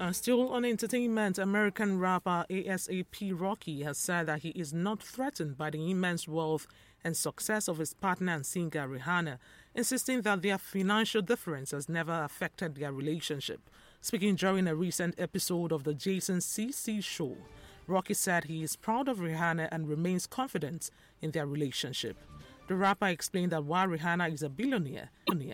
Still on entertainment, American rapper ASAP Rocky has said that he is not threatened by the immense wealth and success of his partner and singer Rihanna, insisting that their financial difference has never affected their relationship. Speaking during a recent episode of the Jason CC show, Rocky said he is proud of Rihanna and remains confident in their relationship. The rapper explained that while Rihanna is a billionaire,